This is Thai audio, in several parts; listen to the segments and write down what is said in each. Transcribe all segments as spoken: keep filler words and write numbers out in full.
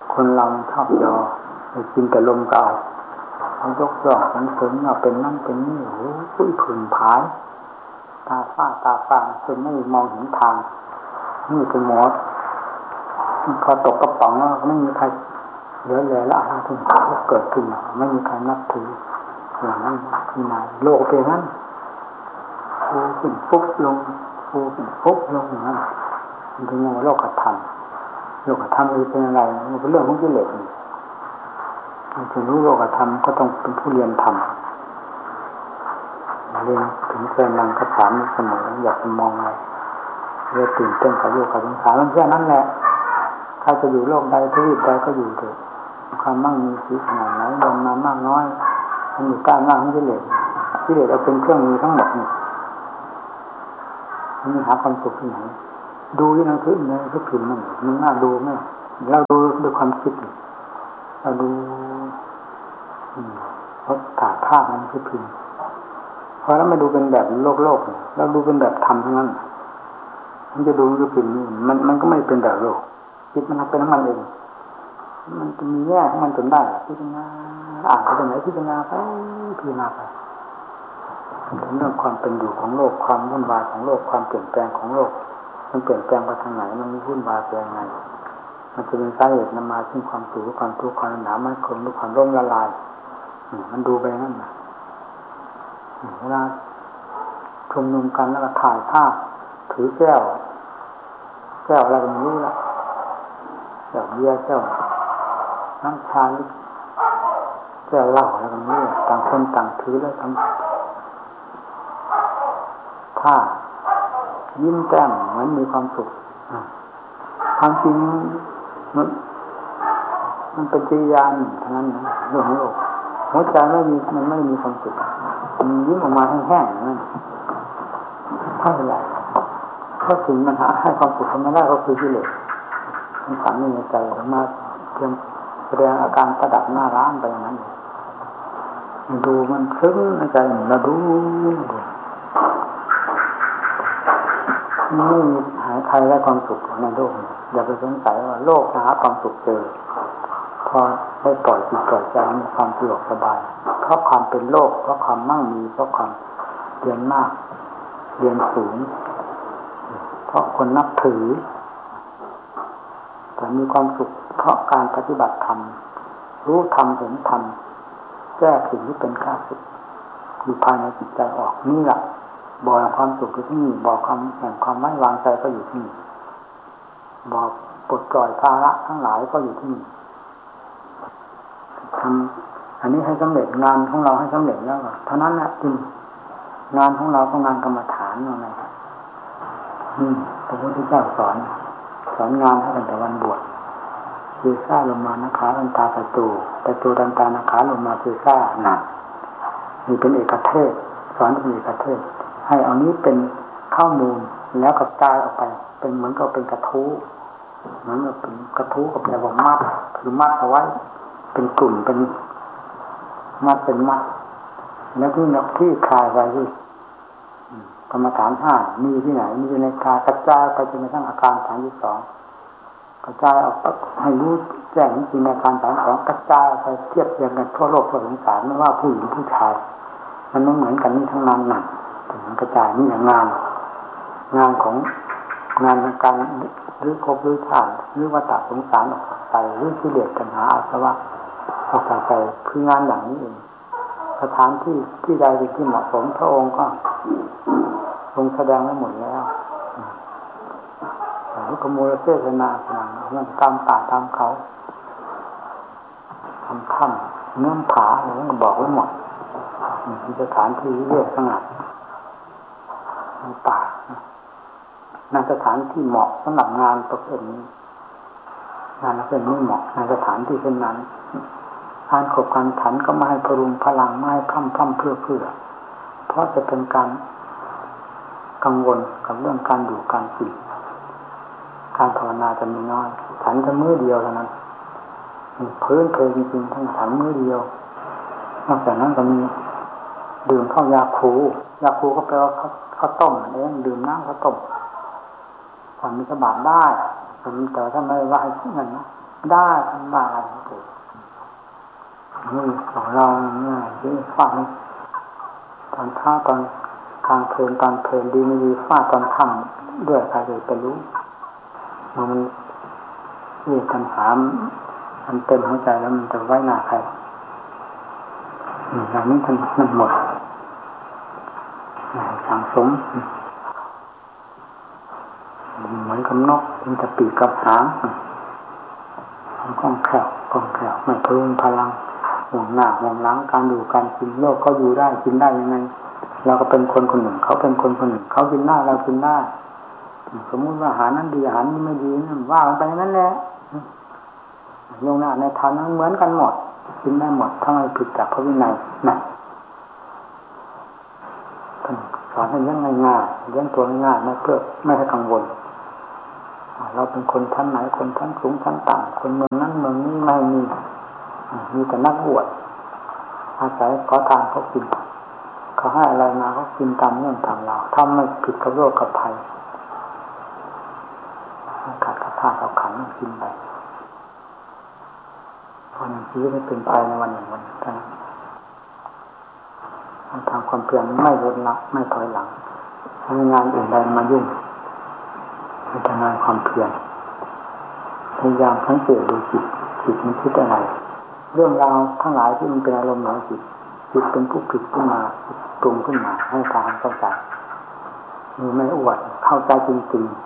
คนเราชอบยอไปกินแต่ลมก็เอาเขายกย่องสังเสริญเอาเป็นนั่นเป็นนี่โอ้โหผื่นผายตาฝ้าตาฟางจนไม่มองเห็นทางนี่เป็นหมดพอตกกระป๋องแล้วไม่มีใครเหลือเลยแล้วอะไรถึงเกิดขึ้นไม่มีใครนับถืออย่างนั้นที่ไหนโลกเป็นนั้นฟูขึ้นฟุบลงฟูขึ้นฟุบลงอย่างนั้นมันถึงว่าโลกธรรมโลกธรรมเป็นอะไรมันเป็นเรื่องของกิเลสมันจะรู้โลกธรรมก็ต้องเป็นผู้เรียนธรรมเรียนถึงแค่นั้นก็ถามเสมออยากจะมองอะไรเรื่องตื่นเต้นกับโลกกับสงสารมันแค่นั้นแหละใครจะอยู่โลกใดทวีปใดก็อยู่เถอะความมั่งมีสีขนาดไหนลงมามากน้อยมันอยู่ใต้อำนาจของกิเลสกิเลสเอาเป็นเครื่องมือทั้งหมดนี่มันหาความสุขที่ไหนดูที่หนังสือในทุกพิมพ์มันมันน่าดูไหมเราดูด้วยความคิดเราดูเพราะถ่ายภาพมันคือพิมพ์พอแล้วมาดูเป็นแบบโลกโลกเราดูเป็นแบบธรรมทั้งนั้นมันจะดูคือพิมพ์มันมันก็ไม่เป็นแบบโลกคิดมันเป็นของมันเองมันจะมีแง่ของมันจนได้พิจารณาอ่านไปตรงไหนพิจารณาไปพิจารณาไปถึงเรื่องความเป็นอยู่ของโลกความวุ่นวายของโลกความเปลี่ยนแปลงของโลกมันเปลี่ยนแปลงไปทางไหนมันมีวุ่นวายไปยังไงมันจะเป็นสาเหตุนำมาซึ่งความสุขความทุกข์ความหนามันคงหรือความร่มละลายมันดูไปนั่นนะเวลาชุมนุมกันแล้วก็ถ่ายภาพถือแก้วแก้วอะไรก็ไม่รู้ละแก้วเบียร์แก้วน้ำชาแก้วเหล้าอะไรก็ไม่รู้ต่างคนต่างถือแล้วทำท่ายิ้มแต้มเหมือนมีความสุขความจริงมันมันเป็นกิริยาหนึ่งเท่านั้นนะเรื่องของโลกหัวใจไม่มีมันไม่มีความสุขมันยิ้มออกมาแห้งๆนั่นเท่าไหร่ถ้าถึงมันหาให้ความสุขมันไม่ได้ก็คือกิเลสมันฝังในใจมาเพียงแสดงอาการประดับหน้าร้านไปอย่างนั้นดูมันซึ้งในใจเราดูไม่มีหาใครได้ความสุขในโลกอย่าไปสงสัยว่าโลกหาความสุขเจอพอได้ปล่อยจิตปล่อยใจมีความสะดวกสบายเพราะความเป็นโลกเพราะความมั่งมีเพราะความเรียนมากเรียนสูงเพราะคนนับถือแต่มีความสุขเพราะการปฏิบัติธรรมรู้ธรรมเห็นธรรมแก้สิ่งที่เป็นข้าศึกอยู่ภายในจิตใจออกนี่แหละบ่อความสุขอยู่ที่นี่บ่อความแห่งความไว้วางใจก็อยู่ที่นี่บ่อปลดปล่อยภาระทั้งหลายก็อยู่ที่นี่ทำอันนี้ให้สำเร็จงานของเราให้สำเร็จแล้วเท่านั้นแหละจริงงานของเราต้องงานกรรมฐานอะไรนี่พระพุทธเจ้าสอนสอนงานให้ตั้งแต่วันบวชเือซ่าลงมานะขาลันตาประตูประตูดันตานะขาลงมาเือซ่าหนักนี่เป็นเอกเทศสอนเป็นเอกเทศให้เอานี้เป็นข้อมูลแล้วกระจายออกไปเป็นเหมือนกับเป็นกระทู้เหมือนกับเป็นกระทู้กับแปลว่ามัดคือมัดเอาไว้เป็นกลุ่มเป็นมัดเป็นมัดแล้วที่นักที่คลายไว้ที่กรรมฐานห้ามีที่ไหนมีในกายกระจายไปจนกระทั่งอาการฐานที่สองกระจายออกให้รู้แจ้งจริงในอาการฐานสองกระจายไปเทียบเทียงกันทั่วโลกทั่วสงสารไม่ว่าผู้หญิงผู้ชายมันไม่เหมือนกันนี่ทั้งนั้นหนักถึงกระจายนี่อย่างงานงานของงานการหรือภพหรือชาติหรือวัฏสงสารออกไปหรือกิเลสตัณหาอาสวะออกไปคืองานอย่างนี้เองสถานที่ที่ใดที่เหมาะสมพระองค์ก็ทรงแสดงไว้หมดแล้วลูกขโมยเทศนาขนาดนั้นตามป่าตามเขาทำถ้ำเนื้อผาอะไรก็บอกไว้หมดมีสถานที่เรียกสงัดในป่าในสถานที่เหมาะสำหรับงานประเภทนี้งานประเภทนี้เหมาะในสถานที่เช่นนั้นการขบการฉันก็ไม่ให้พรุงพลังไม่ให้พร่ำพร่ำเพื่อเพื่อเพราะจะเป็นการกังวลกับเรื่องการอยู่การกินการภาวนาจะมีน้อยฉันจะมื้อเดียวเท่านั้นพื้นเพลจริงๆทั้งฉันมื้อเดียวนอกจากนั้นก็มีดื่มข้าวยาคูยาคูก็แปลว่าข้าวต้มเองดื่มน้ำข้าวต้มก่อนมีสบายได้แต่ถ้าไม่ว่าให้เงินนะได้ทำได้ถูกนี่ของเราเนี่ยที่ฟังตอนเช้าตอนกลางเพลินตอนเพลินดีไม่ดีฟาดตอนค่ำด้วยใครเลยไปรู้มันนี่ปัญหามันเต็มหัวใจแล้วมันจะไว้หน้าใครอย่างนี้มันมันหมดสังสมเหมือนกับนกมันจะปีกกับหางมันคล่องแคล่วคล่องแคล่วไม่พลุงพลังห่วงหน้าห่วงหลังการดูการกินโลกก็อยู่ได้กินได้ยังไงเราก็เป็นคนคนหนึ่งเขาเป็นคนคนหนึ่งเขากินได้เรากินได้สมมุติว่าอาหารนั้นดีอาหารนี้ไม่ดีนั่นว่าไปนั่นแหละลงหน้าในทานนั้นเหมือนกันหมดกินได้หมดถ้าไม่ผิดจากพระวินัยนะสอนให้เลี้ยงง่ายๆเลี้ยงตัวง่ายๆไม่เพื่อไม่ให้กังวลเราเป็นคนชั้นไหนคนชั้นสูงชั้นต่ำคนเมืองนั้นเมืองนี้ไม่มีมีแต่นักบวชอาศัยขอทานเขากินเขาให้อะไรมาเขากินตามเรื่องตามเราถ้าไม่ผิดกับโลกกับภัยขาดกับธาตุเอาขันมันกินไปเพราะนั้นชีวิตไม่เป็นไปในวันหนึ่งวันนั้นต้องทำความเพียรไม่ลดละไม่ถอยหลังทำงานอื่นใดมายุ่งไม่ทำงานความเพียรพยายามสังเกตดูจิตจิตมันคิดอะไรเรื่องราวทั้งหลายที่มันเป็นอารมณ์ของจิตจิตเป็นผู้ผิดขึ้นมาปรุงขึ้นมาให้ตามเข้าใจมีไม่อวดเข้าใจจริงๆ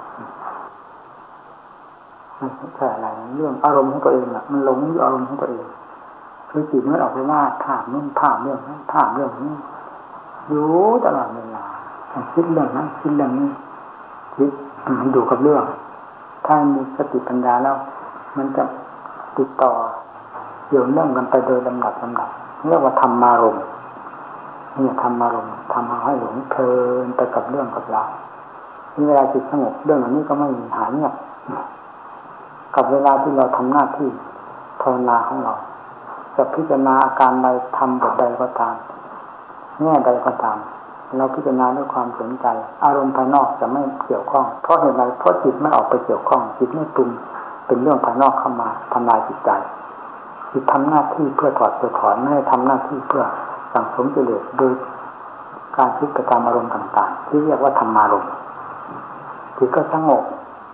ไม่ใช่อะไรเรื่องอารมณ์ของตัวเองอ่ะมันหลงอยู่อารมณ์ของตัวเองคือจิตมันออกไปว่าถามนู่นถามเรื่องนั้นถามเรื่องนี้อยู่ตลอดเวลาคิดเรื่องนั้นคิดเรื่องนี้คิดมันอยู่กับเรื่องถ้ามีสติปัญญาแล้วมันจะติดต่อเกี่ยวเนื่องกันไปโดยลำดับลำดับเรียกว่าธรรมารมณ์นี่ธรรมารมณ์ทำให้หลงเพลินไปกับเรื่องกับราวเวลาจิตสงบเรื่องเหล่านี้ก็ไม่มีหายเงียบกับเวลาที่เราทำหน้าที่ภาวนาของเราจะพิจารณาอาการใดทำบทใดก็ตามแง่ใดก็ตามเราพิจารณาด้วยความสนใจอารมณ์ภายนอกจะไม่เกี่ยวข้องเพราะเหตุไรเพราะจิตไม่ออกไปเกี่ยวข้องจิตไม่ปรุงเป็นเรื่องภายนอกเข้ามาทำลายจิตใจจิตทำหน้าที่เพื่อถอดเพื่อถอนไม่ได้ทำหน้าที่เพื่อสั่งสมกิเลสโดยการคิดไปตามอารมณ์ต่างๆที่เรียกว่าธรรมารมณ์จิตก็สงบ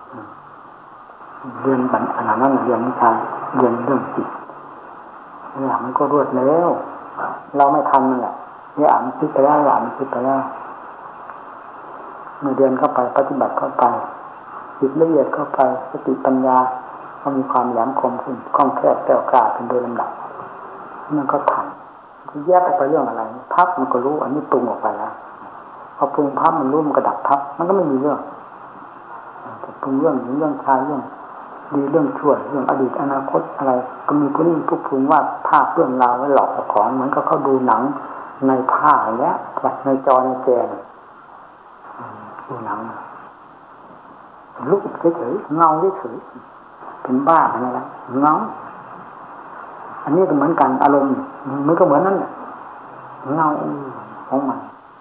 เรียนบัณฑิตขนาดนั้นเรียนวิชาเรียนเรื่องจิตเนี่ยมันก็รวดเร็วเราไม่ทันนั่นแหละเนี่ยอ่านคิดไปแล้วอ่านคิดไปแล้วเมื่อเรียนเข้าไปปฏิบัติเข้าไปจิตละเอียดเข้าไปสติปัญญาก็มีความแหลมคมขึ้นคล่องแคล่วแก้วกล้าเป็นโดยลำดับมันก็ทันแยกออกไปเรื่องอะไรพับมันก็รู้อันนี้ปรุงออกไปแล้วพอปรุงพับมันรู้มันก็ดับพับมันก็ไม่มีเรื่องปรุงเรื่องเรื่องชายเรื่องดีเรื่องชั่วเรื่องอดีตอนาคตอะไรก็มีผู้นี้ผู้ปรุงว่าภาพเรื่องราวไว้หลอกของเหมือนกับเขาดูหนังในผ้าอย่างเงี้ยในจอในแกนดูหนังลุกเฉยๆเงาเฉยๆเป็นบ้าอะไรนะเงาอันนี้ก็เหมือนกันอารมณ์มันก็เหมือนนั่นแหละเงาของมัน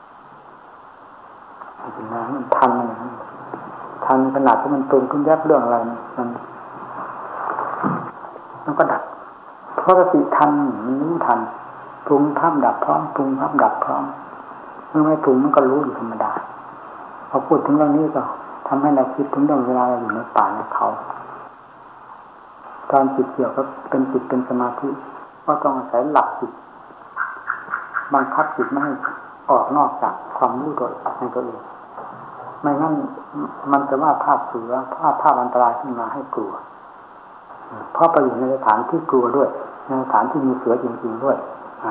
เป็นน้ำมันทันอย่างนั้นทันขนาดที่มันปรุงขึ้นแยบเรื่องอะไรมันมันก็ดับเพราะสติทันมันรู้ทันปรุงภาพดับพร้อมปรุงภาพดับพร้อมเมื่อไม่ปรุงมันก็รู้อยู่ธรรมดาพอพูดถึงเรื่องนี้ก็ทำให้เราคิดถึงเรื่องเวลาเราอยู่ในป่าในเขาการจิตเกี่ยวกับเป็นจิตเป็นสมาธิก็ต้องอาศัยหลักจิตบังคับจิตไม่ให้ออกนอกจากความรู้ตัวในตัวเองไม่งั้นมันจะว่าภาพเสือภาพภาพอันตรายขึ้นมาให้กลัวเพราะไปอยู่ในสถานที่กลัวด้วยในสถานที่มีเสือจริงๆด้วย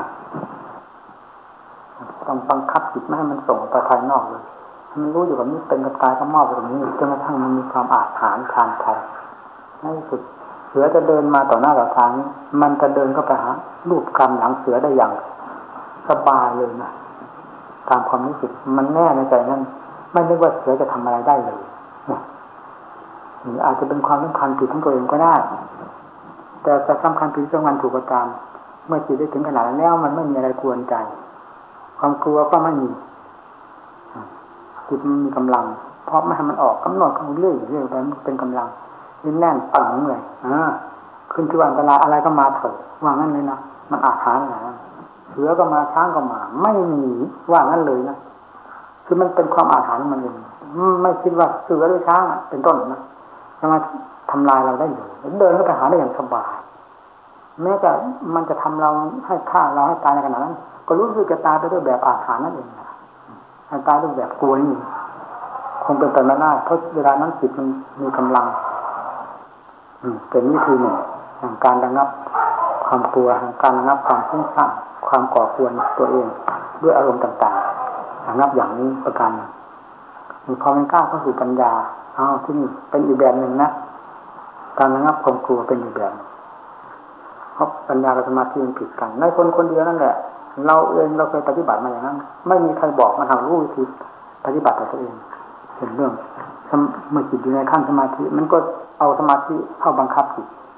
ต้องบังคับจิตไม่ให้มันส่งไปภายนอกเลยมันรู้อยู่กับนี้เป็นกระตายก็มอบไปตรงนี้จนกระทั่งมันมีความอาถรรพ์ทางไทยในที่สุดเสือจะเดินมาต่อหน้าต่อตานี้มันจะเดินเข้าไปหารูปกำหลังเสือได้อย่างสบายเลยนะตามความรู้สึกมันแน่ในใจนั้นไม่นึกว่าเสือจะทำอะไรได้เลยหรืออาจจะเป็นความสำคัญผิดของตัวเองก็ได้แต่จะสำคัญผิดของมันถูกประการเมื่อจิตได้ถึงขนาดนั้นแล้วมันไม่มีอะไรกวนใจความกลัวก็ไม่มีจิตมันมีกำลังเพราะไม่ให้มันออกกำหนดของเรื่อยเรื่อยไปมันเป็นกำลังนี่แน่นปังเลยอ่าขึ้นที่ว่าอันตรายอะไรก็มาเถอะว่างั้นเลยนะมันอาถรรพ์นะเสือก็มาช้างก็มาไม่หนีว่างั้นเลยนะคือมันเป็นความอาถรรพ์มันเองไม่คิดว่าเสือหรือช้างเป็นต้นนะจะมาทำลายเราได้เลยเดินเข้าไปหาได้อย่างสบายแม้แต่มันจะทำเราให้ฆ่าเราให้ตายในขณะนั้นก็รู้สึกจะตายไปด้วยแบบอาถรรพ์นั่นเองนะให้ตายด้วยแบบกลัวนี่คงเป็นไปไม่ได้เพราะเวลานั้นจิตมันมีกำลังเป็นวิธีหนึ่งแห่งการระงับความกลัวแห่งการระงับความฟุ้งซ่านความก่อกวนตัวเองด้วยอารมณ์ต่างๆระงับอย่างนี้ประการมีพอมันก้าวเข้าสู่ปัญญาอ้าวที่นี่เป็นอีกแบบหนึ่งนะการระงับความกลัวเป็นอีกแบบเพราะปัญญากับสมาธิมันผิดกันในคนคนเดียวนั่นแหละเราเองเราเคยปฏิบัติมาอย่างนั้นไม่มีใครบอกมาทางรู้วิธีปฏิบัติต่อตัวเองเป็นเรื่องเมื่อจิตอยู่ในขั้นสมาธิมันก็เอาสมาธิเข้าบังคับจิต